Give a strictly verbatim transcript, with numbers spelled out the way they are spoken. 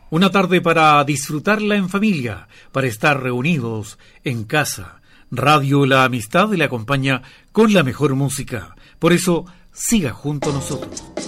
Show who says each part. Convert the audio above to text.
Speaker 1: Una tarde para disfrutarla en familia, para estar reunidos en casa. Radio La Amistad le acompaña con la mejor música. Por eso, siga junto a nosotros.